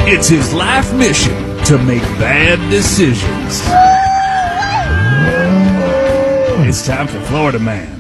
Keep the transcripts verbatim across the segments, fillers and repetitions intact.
It's his life mission to make bad decisions. It's time for Florida Man.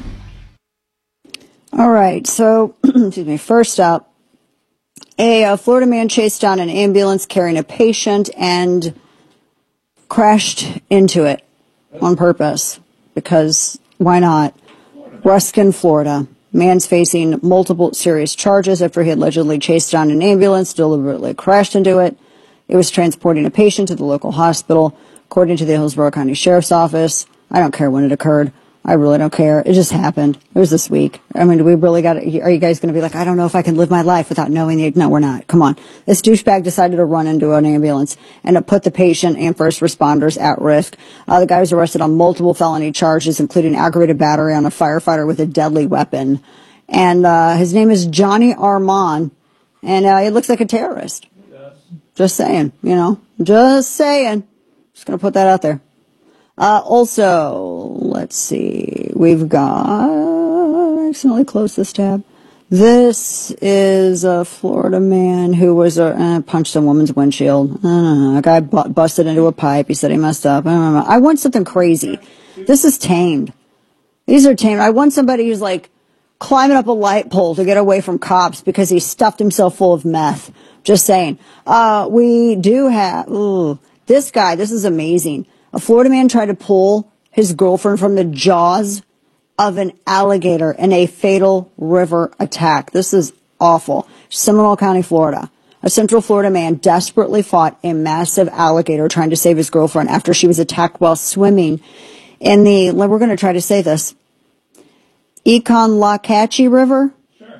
All right, so, excuse me, first up, a, a Florida man chased down an ambulance carrying a patient and crashed into it on purpose, because why not? Ruskin, Florida. Man's facing multiple serious charges after he allegedly chased down an ambulance, deliberately crashed into it. It was transporting a patient to the local hospital, according to the Hillsborough County Sheriff's Office. I don't care when it occurred. I really don't care. It just happened. It was this week. I mean, do we really got to, are you guys going to be like, I don't know if I can live my life without knowing the, no, we're not. Come on. This douchebag decided to run into an ambulance and it put the patient and first responders at risk. Uh, the guy was arrested on multiple felony charges, including aggravated battery on a firefighter with a deadly weapon. And, uh, his name is Johnny Armand. And, uh, he looks like a terrorist. Just saying, you know, just saying. Just going to put that out there. Uh, also, let's see, we've got, I accidentally closed this tab. This is a Florida man who was, uh, uh, punched a woman's windshield. I don't know, a guy bu- busted into a pipe. He said he messed up. I don't know. I want something crazy. This is tamed. These are tamed. I want somebody who's like climbing up a light pole to get away from cops because he stuffed himself full of meth. Just saying. Uh, we do have, ooh, this guy, this is amazing. A Florida man tried to pull his girlfriend from the jaws of an alligator in a fatal river attack. This is awful. Seminole County, Florida. A Central Florida man desperately fought a massive alligator trying to save his girlfriend after she was attacked while swimming in the, we're going to try to say this, Econlockhatchee River. Sure.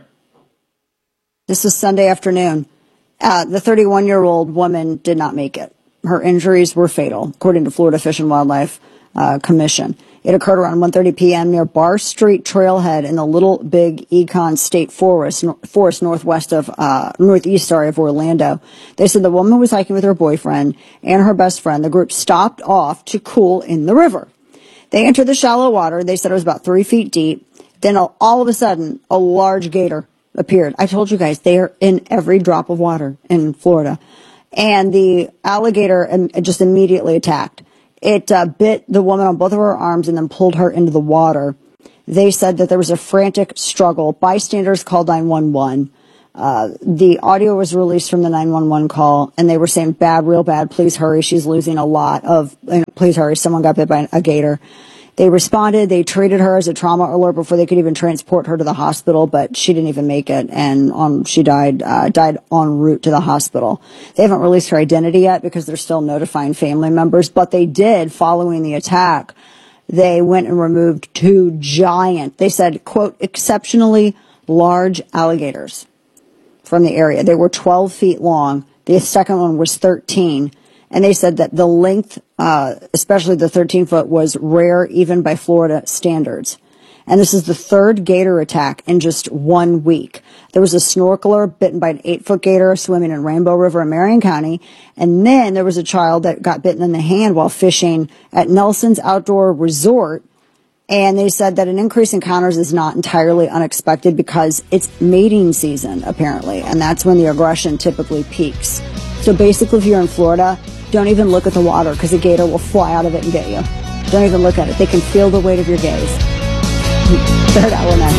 This is Sunday afternoon. Uh, the thirty-one-year-old woman did not make it. Her injuries were fatal, according to Florida Fish and Wildlife uh, Commission. It occurred around one thirty p.m. near Bar Street Trailhead in the Little Big Econ State Forest, no, forest northwest of, uh, northeast, sorry, of Orlando. They said the woman was hiking with her boyfriend and her best friend. The group stopped off to cool in the river. They entered the shallow water. They said it was about three feet deep. Then all of a sudden, a large gator appeared. I told you guys, they are in every drop of water in Florida. And the alligator just immediately attacked. It uh, bit the woman on both of her arms and then pulled her into the water. They said that there was a frantic struggle. Bystanders called nine one one. Uh, the audio was released from the nine one one call, and they were saying, bad, real bad, please hurry. She's losing a lot of, you know, please hurry. Someone got bit by a gator. They responded. They treated her as a trauma alert before they could even transport her to the hospital, but she didn't even make it, and um, she died uh, died en route to the hospital. They haven't released her identity yet because they're still notifying family members, but they did, following the attack, they went and removed two giant, they said, quote, exceptionally large alligators from the area. They were twelve feet long. The second one was thirteen. And they said that the length, uh, especially the thirteen foot, was rare even by Florida standards. And this is the third gator attack in just one week. There was a snorkeler bitten by an eight foot gator swimming in Rainbow River in Marion County. And then there was a child that got bitten in the hand while fishing at Nelson's Outdoor Resort. And they said that an increase in encounters is not entirely unexpected because it's mating season, apparently. And that's when the aggression typically peaks. So basically, if you're in Florida, don't even look at the water because a gator will fly out of it and get you. Don't even look at it. They can feel the weight of your gaze. Third element.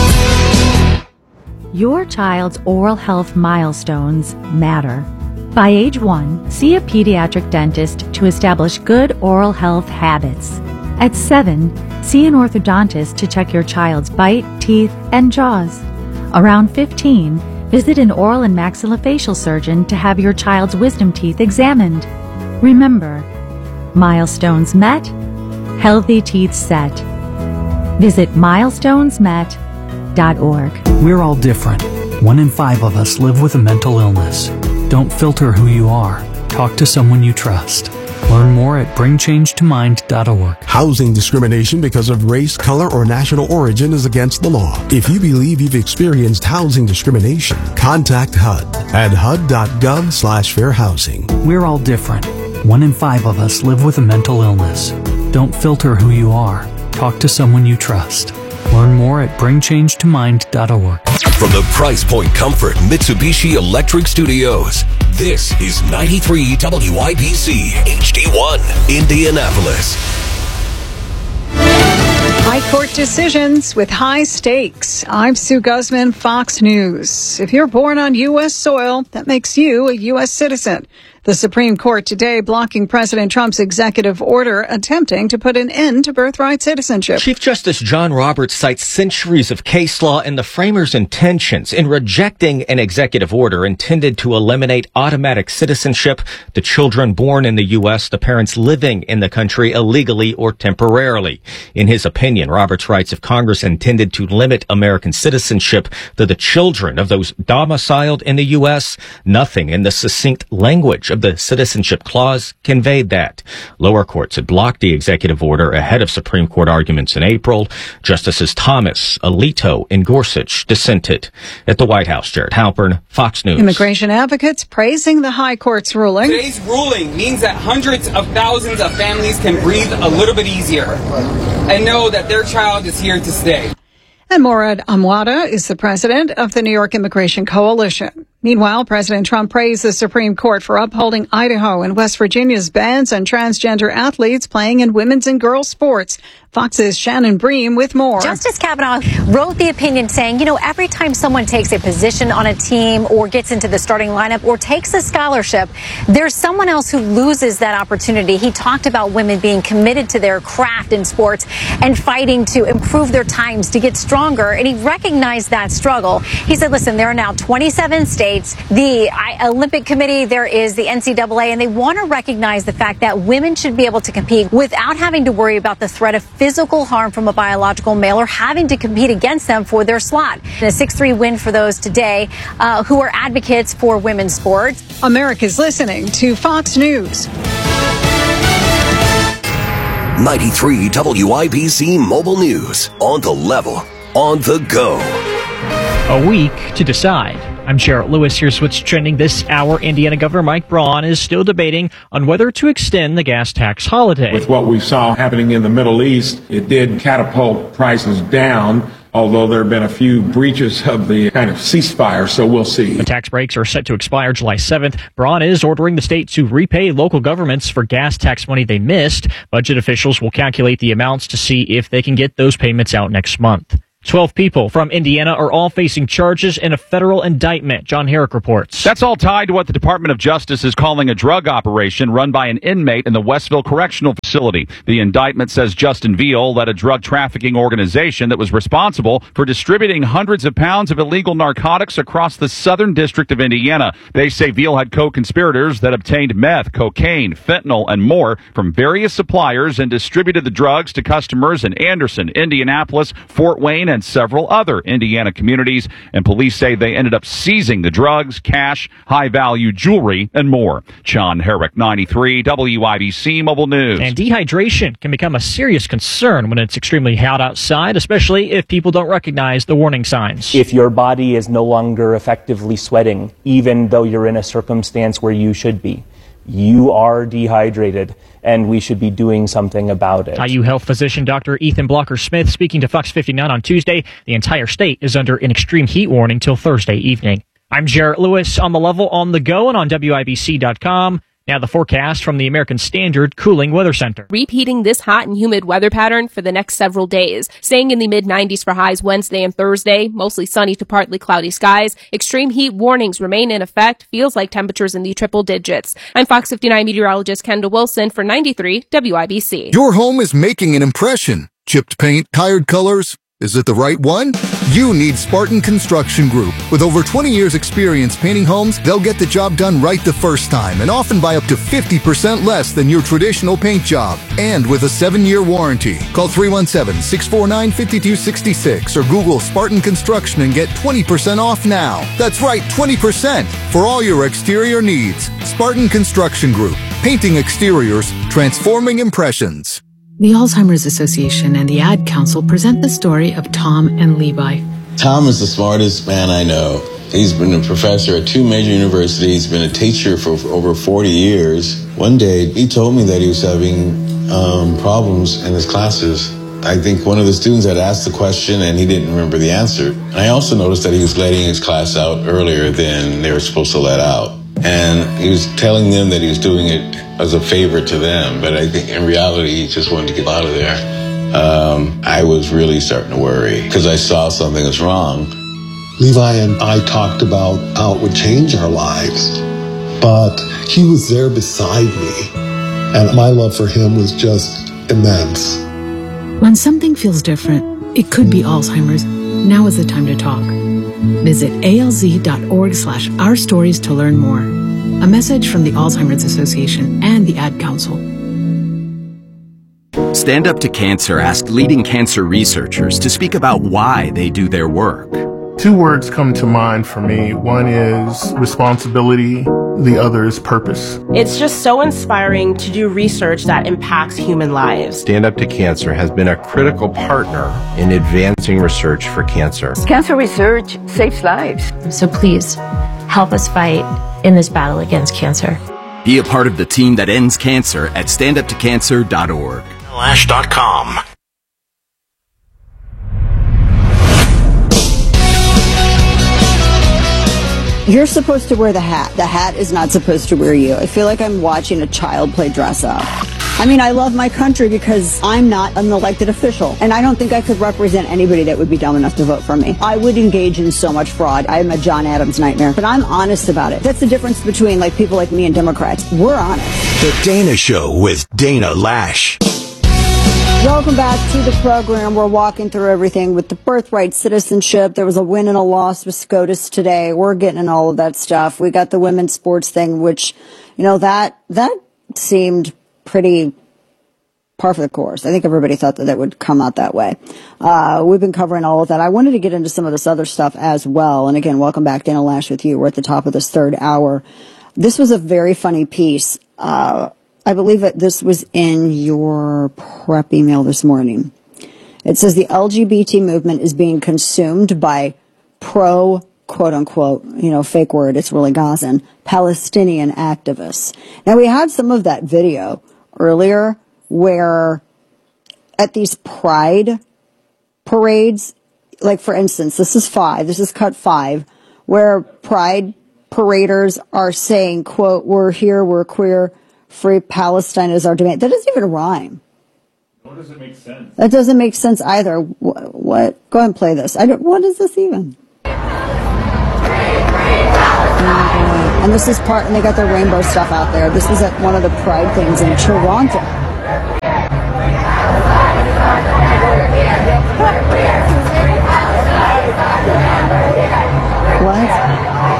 Your child's oral health milestones matter. By age one, see a pediatric dentist to establish good oral health habits. At seven, see an orthodontist to check your child's bite, teeth, and jaws. Around fifteen, visit an oral and maxillofacial surgeon to have your child's wisdom teeth examined. Remember, milestones met, healthy teeth set. Visit milestones met dot org. We're all different. One in five of us live with a mental illness. Don't filter who you are. Talk to someone you trust. Learn more at bring change to mind dot org. Housing discrimination because of race, color, or national origin is against the law. If you believe you've experienced housing discrimination, contact H U D at H U D dot gov slash fair housing. We're all different. One in five of us live with a mental illness. Don't filter who you are. Talk to someone you trust. Learn more at bring change to mind dot org. From the Price Point Comfort Mitsubishi Electric Studios, this is ninety-three W I B C H D one, Indianapolis. High court decisions with high stakes. I'm Sue Guzman, Fox News. If you're born on U S soil, that makes you a U S citizen. The Supreme Court today blocking President Trump's executive order attempting to put an end to birthright citizenship. Chief Justice John Roberts cites centuries of case law and the framers' intentions in rejecting an executive order intended to eliminate automatic citizenship to children born in the U S, the parents living in the country illegally or temporarily. In his opinion, Roberts writes, if Congress intended to limit American citizenship to the children of those domiciled in the U S, nothing in the succinct language of the Citizenship Clause conveyed that. Lower courts had blocked the executive order ahead of Supreme Court arguments in April. Justices Thomas, Alito, and Gorsuch dissented. At the White House, Jared Halpern, Fox News. Immigration advocates praising the High Court's ruling. Today's ruling means that hundreds of thousands of families can breathe a little bit easier and know that their child is here to stay. And Morad Amwada is the president of the New York Immigration Coalition. Meanwhile, President Trump praised the Supreme Court for upholding Idaho and West Virginia's bans on transgender athletes playing in women's and girls' sports. Fox's Shannon Bream with more. Justice Kavanaugh wrote the opinion saying, you know, every time someone takes a position on a team or gets into the starting lineup or takes a scholarship, there's someone else who loses that opportunity. He talked about women being committed to their craft in sports and fighting to improve their times to get stronger. And he recognized that struggle. He said, listen, there are now twenty-seven states, the Olympic Committee, there is the N C double A, and they want to recognize the fact that women should be able to compete without having to worry about the threat of physical harm from a biological male or having to compete against them for their slot. And a six three win for those today uh, who are advocates for women's sports. America's listening to Fox News. ninety-three W I B C Mobile News. On the level, on the go. A week to decide. I'm Jarrett Lewis. Here's what's trending this hour. Indiana Governor Mike Braun is still debating on whether to extend the gas tax holiday. With what we saw happening in the Middle East, it did catapult prices down, although there have been a few breaches of the kind of ceasefire, so we'll see. The tax breaks are set to expire July seventh. Braun is ordering the state to repay local governments for gas tax money they missed. Budget officials will calculate the amounts to see if they can get those payments out next month. Twelve people from Indiana are all facing charges in a federal indictment. John Herrick reports. That's all tied to what the Department of Justice is calling a drug operation run by an inmate in the Westville Correctional Facility. The indictment says Justin Veal led a drug trafficking organization that was responsible for distributing hundreds of pounds of illegal narcotics across the Southern District of Indiana. They say Veal had co-conspirators that obtained meth, cocaine, fentanyl, and more from various suppliers and distributed the drugs to customers in Anderson, Indianapolis, Fort Wayne, and several other Indiana communities, and police say they ended up seizing the drugs, cash, high-value jewelry, and more. John Herrick, ninety-three W I B C Mobile News. And dehydration can become a serious concern when it's extremely hot outside, especially if people don't recognize the warning signs. If your body is no longer effectively sweating, even though you're in a circumstance where you should be, you are dehydrated, and we should be doing something about it. I U Health physician Doctor Ethan Blocker-Smith speaking to Fox fifty-nine on Tuesday. The entire state is under an extreme heat warning till Thursday evening. I'm Jarrett Lewis on the level, on the go, and on W I B C dot com. Now the forecast from the American Standard Cooling Weather Center. Repeating this hot and humid weather pattern for the next several days. Staying in the mid nineties for highs Wednesday and Thursday. Mostly sunny to partly cloudy skies. Extreme heat warnings remain in effect. Feels like temperatures in the triple digits. I'm Fox fifty-nine meteorologist Kendall Wilson for ninety-three W I B C. Your home is making an impression. Chipped paint, tired colors. Is it the right one? You need Spartan Construction Group. With over twenty years experience painting homes, they'll get the job done right the first time and often by up to fifty percent less than your traditional paint job. And with a seven-year warranty. Call three one seven, six four nine, five two six six or Google Spartan Construction and get twenty percent off now. That's right, twenty percent for all your exterior needs. Spartan Construction Group. Painting exteriors, transforming impressions. The Alzheimer's Association and the Ad Council present the story of Tom and Levi. Tom is the smartest man I know. He's been a professor at two major universities, been a teacher for over forty years. One day, he told me that he was having um, problems in his classes. I think one of the students had asked the question and he didn't remember the answer. And I also noticed that he was letting his class out earlier than they were supposed to let out. And he was telling them that he was doing it as a favor to them, but I think in reality he just wanted to get out of there. Um, I was really starting to worry because I saw something was wrong. Levi and I talked about how it would change our lives, but he was there beside me, and my love for him was just immense. When something feels different, it could be Alzheimer's. Now is the time to talk. Visit alz.org slash our stories to learn more. A message from the Alzheimer's Association and the Ad Council. Stand Up to Cancer asked leading cancer researchers to speak about why they do their work. Two words come to mind for me. One is responsibility, the other is purpose. It's just so inspiring to do research that impacts human lives. Stand Up to Cancer has been a critical partner in advancing research for cancer. Cancer research saves lives. So please, help us fight in this battle against cancer. Be a part of the team that ends cancer at stand up to cancer dot org. Lash dot com. You're supposed to wear the hat. The hat is not supposed to wear you. I feel like I'm watching a child play dress up. I mean, I love my country because I'm not an elected official, and I don't think I could represent anybody that would be dumb enough to vote for me. I would engage in so much fraud. I'm a John Adams nightmare, but I'm honest about it. That's the difference between like people like me and Democrats. We're honest. The Dana Show with Dana Lash. Welcome back to the program. We're walking through everything with the birthright citizenship. There was a win and a loss with SCOTUS today. We're getting in all of that stuff. We got the women's sports thing, which, you know, that that seemed pretty par for the course. I think everybody thought that that would come out that way. Uh, we've been covering all of that. I wanted to get into some of this other stuff as well. And again, welcome back, Dana Lash with you. We're at the top of this third hour. This was a very funny piece. Uh, I believe that this was in your prep email this morning. It says the L G B T movement is being consumed by pro, quote unquote, you know, fake word, it's really Gazan, Palestinian activists. Now, we had some of that video earlier where at these pride parades, like for instance, this is five, this is cut five, where pride paraders are saying, quote, we're here, we're queer, free Palestine is our demand. That doesn't even rhyme. Nor does it make sense. That doesn't make sense either. What? what? Go ahead and play this. I don't, what is this even? And this is part, and they got their rainbow stuff out there. This is at one of the pride things in Toronto. What?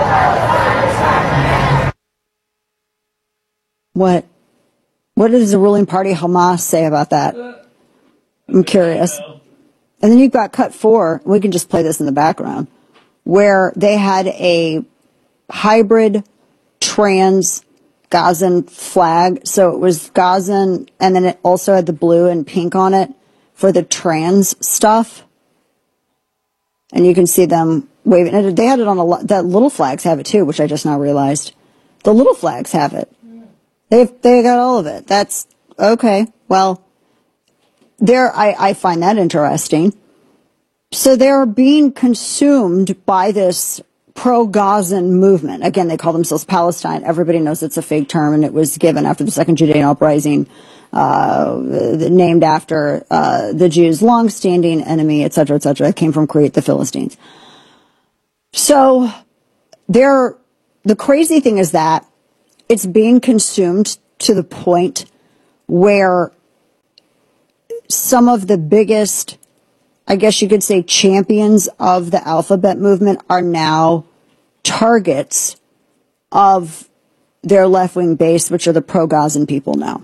What? What does the ruling party Hamas say about that? I'm curious. And then you've got cut four. We can just play this in the background, where they had a hybrid trans Gazan flag. So it was Gazan, and then it also had the blue and pink on it for the trans stuff. And you can see them waving. And they had it on a lot. The little flags have it too, which I just now realized. The little flags have it. They've, they got all of it. That's okay. Well, there, I, I find that interesting. So they're being consumed by this pro-Gazan movement. Again, they call themselves Palestine. Everybody knows it's a fake term, and it was given after the Second Judean Uprising, uh, named after uh, the Jews' long-standing enemy, et cetera, et cetera. It came from Crete, the Philistines. So they're, the crazy thing is that it's being consumed to the point where some of the biggest, I guess you could say, champions of the alphabet movement are now targets of their left-wing base, which are the pro-Gazan people now.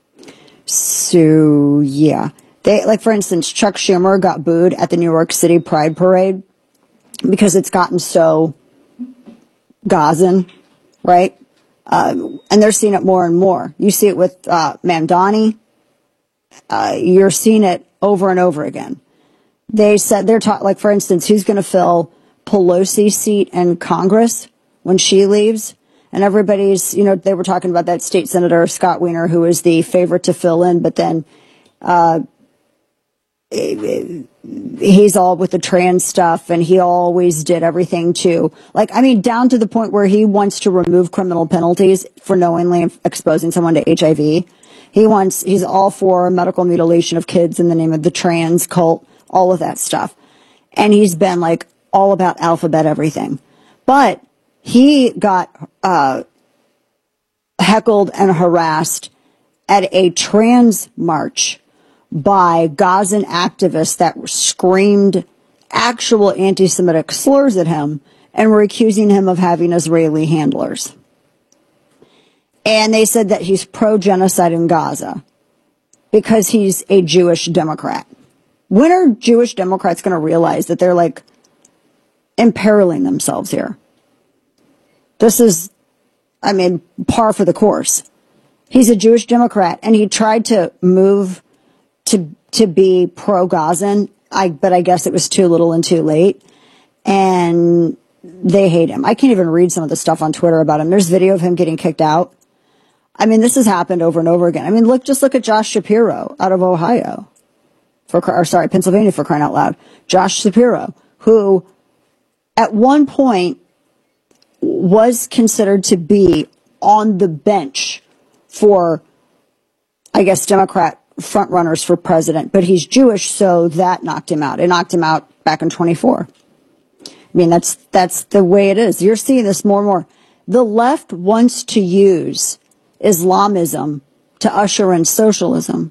So, yeah. They, like, for instance, Chuck Schumer got booed at the New York City Pride Parade because it's gotten so Gazan, right? Uh, and they're seeing it more and more. You see it with uh, Mamdani. Uh, you're seeing it over and over again. They said they're talking, like, for instance, who's going to fill Pelosi's seat in Congress when she leaves? And everybody's, you know, they were talking about that state senator, Scott Wiener, who is the favorite to fill in, but then uh, he's all with the trans stuff, and he always did everything to, like, I mean, down to the point where he wants to remove criminal penalties for knowingly exposing someone to H I V. He wants, he's all for medical mutilation of kids in the name of the trans cult, all of that stuff. And he's been like all about alphabet everything. But he got uh, heckled and harassed at a trans march by Gazan activists that screamed actual anti-Semitic slurs at him and were accusing him of having Israeli handlers. And they said that he's pro-genocide in Gaza because he's a Jewish Democrat. When are Jewish Democrats going to realize that they're like imperiling themselves here? This is, I mean, par for the course. He's a Jewish Democrat, and he tried to move to to be pro-Gazan, I, but I guess it was too little and too late. And they hate him. I can't even read some of the stuff on Twitter about him. There's video of him getting kicked out. I mean, this has happened over and over again. I mean, look, just look at Josh Shapiro out of Ohio, for, or sorry, Pennsylvania, for crying out loud. Josh Shapiro, who at one point was considered to be on the bench for, I guess, Democrat frontrunners for president, but he's Jewish, so that knocked him out. It knocked him out back in twenty-four. I mean, that's that's the way it is. You're seeing this more and more. The left wants to use Islamism to usher in socialism,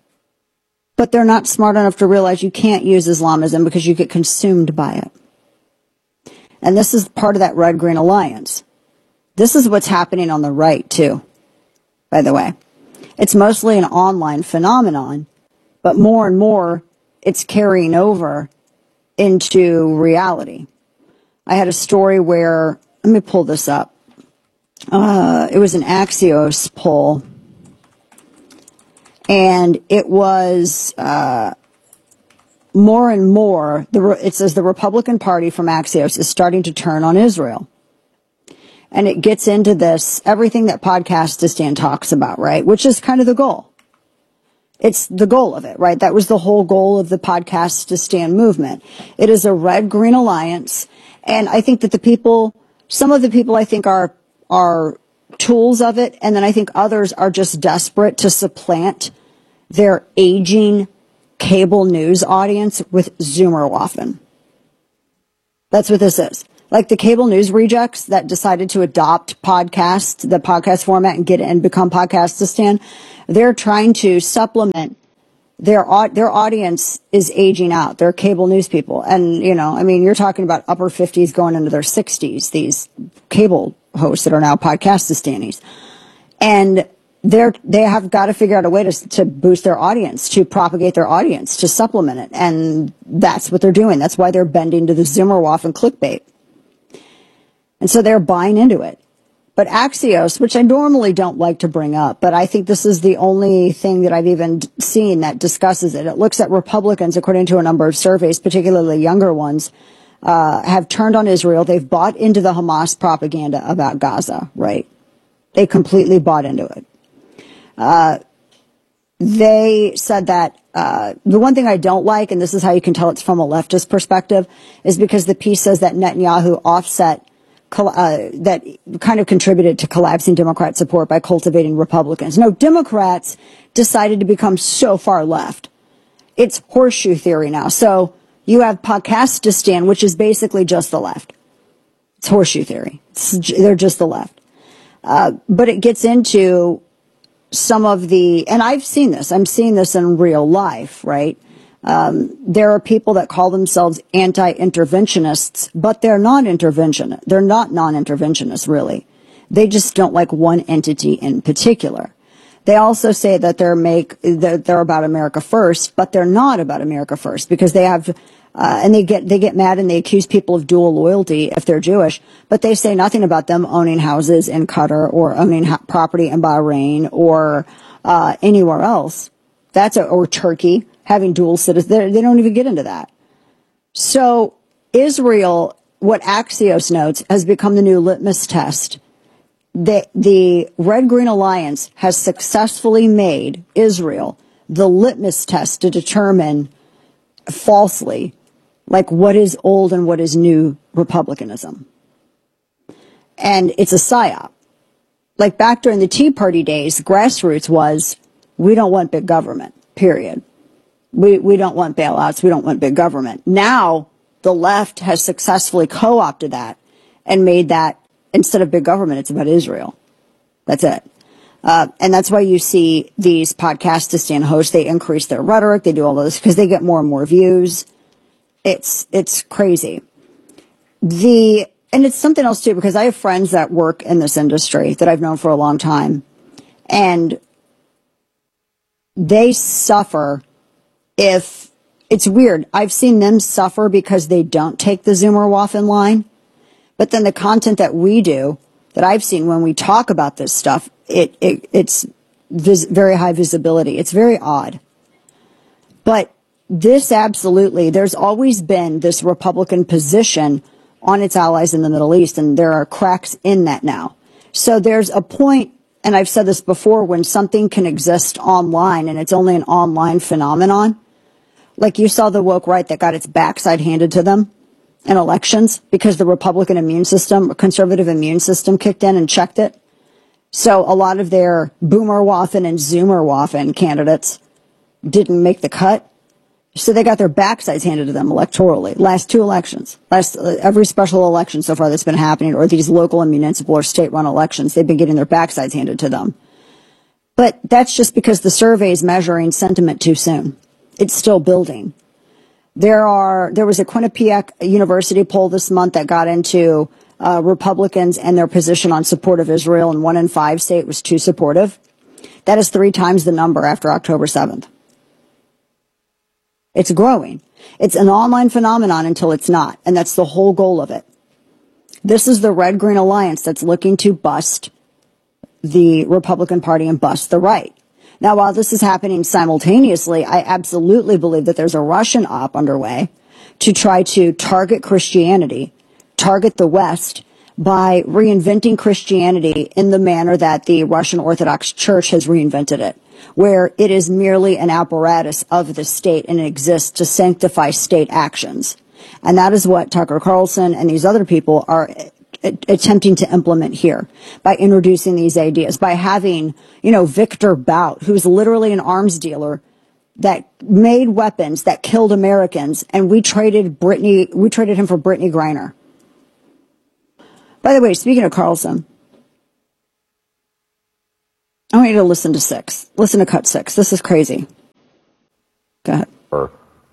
but they're not smart enough to realize you can't use Islamism because you get consumed by it. And this is part of that red-green alliance. This is what's happening on the right, too, by the way. It's mostly an online phenomenon, but more and more it's carrying over into reality. I had a story where, let me pull this up. Uh, it was an Axios poll, and it was uh, more and more, the, it says the Republican Party from Axios is starting to turn on Israel. And it gets into this, everything that Podcastistan talks about, right? Which is kind of the goal. It's the goal of it, right? That was the whole goal of the Podcastistan movement. It is a red-green alliance. And I think that the people, some of the people I think are, are tools of it. And then I think others are just desperate to supplant their aging cable news audience with Zoomerwaffen. That's what this is. Like the cable news rejects that decided to adopt podcast, the podcast format, and get it and become Podcastistan. They're trying to supplement their their audience is aging out. They're cable news people, and you know, I mean, you're talking about upper fifties going into their sixties. These cable hosts that are now Podcastistanis, and they're they have got to figure out a way to to boost their audience, to propagate their audience, to supplement it, and that's what they're doing. That's why they're bending to the Zoomerwaffen clickbait. And so they're buying into it. But Axios, which I normally don't like to bring up, but I think this is the only thing that I've even seen that discusses it. It looks at Republicans, according to a number of surveys, particularly younger ones, uh, have turned on Israel. They've bought into the Hamas propaganda about Gaza, right? They completely bought into it. Uh, they said that uh, the one thing I don't like, and this is how you can tell it's from a leftist perspective, is because the piece says that Netanyahu offset Uh, that kind of contributed to collapsing Democrat support by cultivating Republicans. No, Democrats decided to become so far left. It's horseshoe theory now. So you have Podcastistan, which is basically just the left. It's horseshoe theory. It's, they're just the left. Uh, but it gets into some of the, and I've seen this. I'm seeing this in real life, right? Um, there are people that call themselves anti-interventionists, but they're not intervention. They're not non-interventionists, really. They just don't like one entity in particular. They also say that they're make that they're about America first, but they're not about America first because they have, uh, and they get they get mad and they accuse people of dual loyalty if they're Jewish, but they say nothing about them owning houses in Qatar or owning ha- property in Bahrain or uh, anywhere else. That's a, or Turkey. Having dual citizens, they don't even get into that. So Israel, what Axios notes, has become the new litmus test. The, the Red-Green Alliance has successfully made Israel the litmus test to determine falsely, like what is old and what is new Republicanism. And it's a psyop. Like back during the Tea Party days, grassroots was, we don't want big government, period. We, we don't want bailouts. We don't want big government. Now the left has successfully co-opted that and made that, instead of big government, it's about Israel. That's it. Uh, and that's why you see these Podcastistan hosts, they increase their rhetoric, they do all of this because they get more and more views. It's, it's crazy. The, and it's something else too, because I have friends that work in this industry that I've known for a long time, and they suffer if, it's weird. I've seen them suffer because they don't take the Zoomer-Waffen line, but then the content that we do, that I've seen when we talk about this stuff, it, it it's vis- very high visibility. It's very odd. But this absolutely, there's always been this Republican position on its allies in the Middle East, and there are cracks in that now. So there's a point, and I've said this before, when something can exist online and it's only an online phenomenon, like you saw the woke right that got its backside handed to them in elections because the Republican immune system, conservative immune system kicked in and checked it. So a lot of their Boomer-Waffen and Zoomer-Waffen candidates didn't make the cut. So they got their backsides handed to them electorally. Last two elections, last uh, every special election so far that's been happening, or these local and municipal or state-run elections, they've been getting their backsides handed to them. But that's just because the survey is measuring sentiment too soon. It's still building. There are, there was a Quinnipiac University poll this month that got into uh, Republicans and their position on support of Israel, and one in five say it was too supportive. That is three times the number after October seventh. It's growing. It's an online phenomenon until it's not, and that's the whole goal of it. This is the Red-Green Alliance that's looking to bust the Republican Party and bust the right. Now, while this is happening simultaneously, I absolutely believe that there's a Russian op underway to try to target Christianity, target the West, by reinventing Christianity in the manner that the Russian Orthodox Church has reinvented it, where it is merely an apparatus of the state and it exists to sanctify state actions. And that is what Tucker Carlson and these other people are attempting to implement here by introducing these ideas, by having, you know, Victor Bout, who's literally an arms dealer that made weapons that killed Americans, and we traded Brittany, we traded him for Brittany Griner. By the way, speaking of Carlson, I want you to listen to six. Listen to cut six. This is crazy. Go ahead. Are,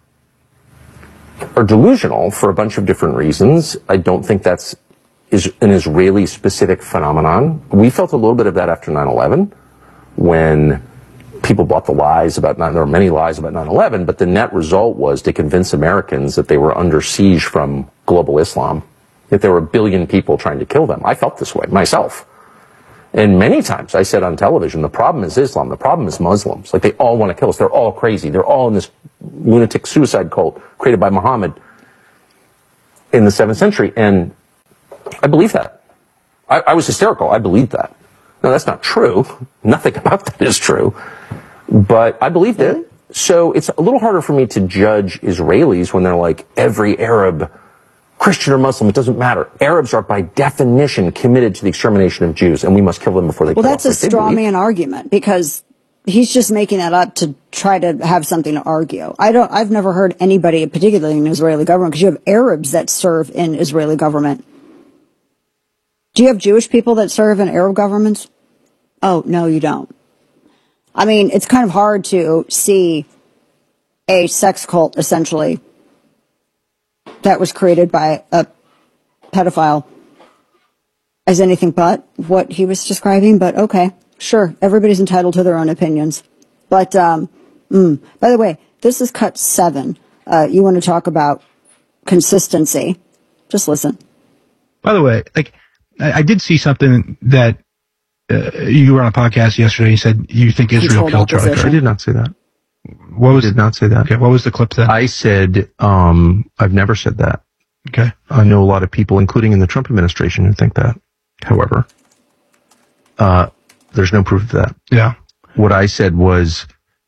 are delusional for a bunch of different reasons. I don't think that's is an Israeli-specific phenomenon. We felt a little bit of that after nine eleven, when people bought the lies about nine. There were many lies about nine eleven, but the net result was to convince Americans that they were under siege from global Islam, that there were a billion people trying to kill them. I felt this way myself. And many times I said on television, the problem is Islam, the problem is Muslims. Like, they all want to kill us. They're all crazy. They're all in this lunatic suicide cult created by Muhammad in the seventh century. And I believe that. I, I was hysterical. I believed that. No, that's not true. Nothing about that is true. But I believed it. So it's a little harder for me to judge Israelis when they're like, every Arab, Christian or Muslim, it doesn't matter. Arabs are by definition committed to the extermination of Jews, and we must kill them before they kill us. Well, that's a straw man argument, because he's just making that up to try to have something to argue. I don't, I've never heard anybody, particularly in the Israeli government, because you have Arabs that serve in Israeli government. Do you have Jewish people that serve in Arab governments? Oh, no, you don't. I mean, it's kind of hard to see a sex cult, essentially, that was created by a pedophile as anything but what he was describing. But okay, sure, everybody's entitled to their own opinions. But um, mm, by the way, this is cut seven. Uh, you want to talk about consistency? Just listen. By the way, like I, I did see something that uh, you were on a podcast yesterday. You said you think Israel killed Charlie Kirk. I did not say that. What was I did not say that. Okay, what was the clip then? I said, um, I've never said that. Okay. I know a lot of people, including in the Trump administration, who think that. However, uh, there's no proof of that. Yeah. What I said was,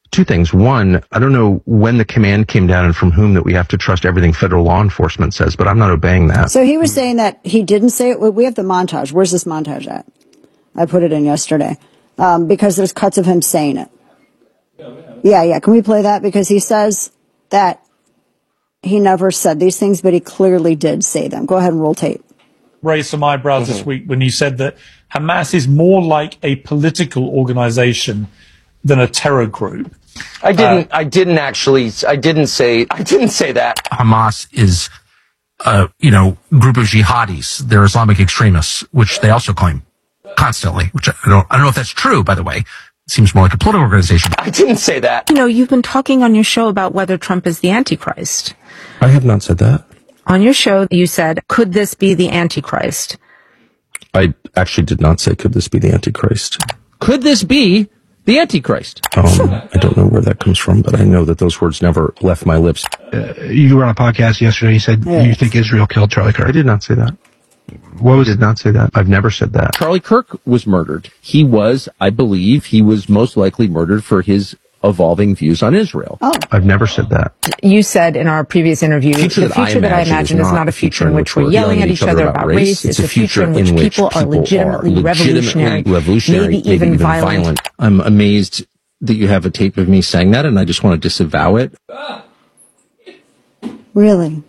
two things. One, I don't know when the command came down and from whom that we have to trust everything federal law enforcement says, but I'm not obeying that. So he was saying that he didn't say it. We have the montage. Where's this montage at? I put it in yesterday um, because there's cuts of him saying it. Yeah, yeah. Can we play that? Because he says that he never said these things, but he clearly did say them. Go ahead and roll tape. Raised some eyebrows mm-hmm. this week when you said that Hamas is more like a political organization than a terror group. I didn't. Uh, I didn't actually. I didn't say. I didn't say that. Hamas is, a you know, group of jihadis. They're Islamic extremists, which they also claim constantly. Which I don't. I don't know if that's true. By the way, it seems more like a political organization. I didn't say that. You know, you've been talking on your show about whether Trump is the Antichrist. I have not said that. On your show, you said, "Could this be the Antichrist?" I actually did not say, "Could this be the Antichrist?" Could this be the Antichrist? Um, I don't know where that comes from, but I know that those words never left my lips. Uh, you were on a podcast yesterday. You said yes. You think Israel killed Charlie Kirk. I did not say that. What was I did not say that. I've never said that. Charlie Kirk was murdered. He was, I believe, he was most likely murdered for his evolving views on Israel. Oh. I've never said that. You said in our previous interview, the future, the that, future I that I imagine is not, is not a future in which we're yelling at each other about race. It's, it's a future in which, in which people, people are legitimately, are legitimately revolutionary, revolutionary, maybe, maybe even, even violent. violent. I'm amazed that you have a tape of me saying that, and I just want to disavow it. Really?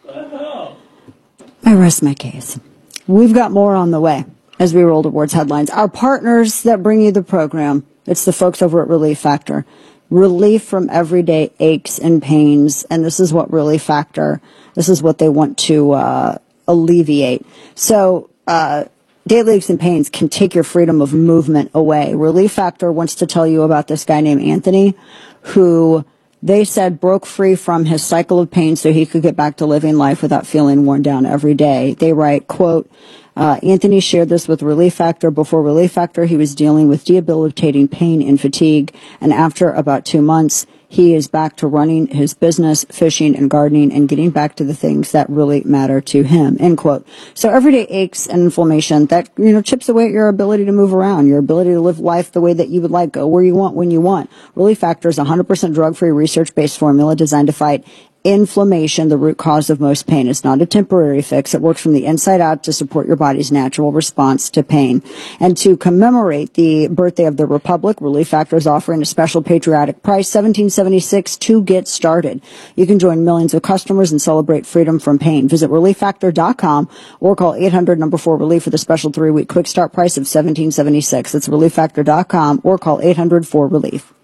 I rest my case. We've got more on the way as we roll towards headlines. Our partners that bring you the program, it's the folks over at Relief Factor. Relief from everyday aches and pains, and this is what Relief Factor, this is what they want to uh, alleviate. So, uh, daily aches and pains can take your freedom of movement away. Relief Factor wants to tell you about this guy named Anthony, who they said broke free from his cycle of pain so he could get back to living life without feeling worn down every day. They write, quote, Uh, Anthony shared this with Relief Factor. Before Relief Factor, he was dealing with debilitating pain and fatigue. And after about two months, he is back to running his business, fishing and gardening, and getting back to the things that really matter to him, end quote. So everyday aches and inflammation, that, you know, chips away at your ability to move around, your ability to live life the way that you would like, go where you want, when you want. Relief Factor is a one hundred percent drug-free, research-based formula designed to fight inflammation, the root cause of most pain. It's not a temporary fix. It works from the inside out to support your body's natural response to pain. And to commemorate the birthday of the Republic, Relief Factor is offering a special patriotic price, seventeen seventy-six to get started. You can join millions of customers and celebrate freedom from pain. Visit relief factor dot com or call eight hundred number four relief for the special three-week quick start price of seventeen seventy-six. That's relief factor dot com or call eight hundred four relief.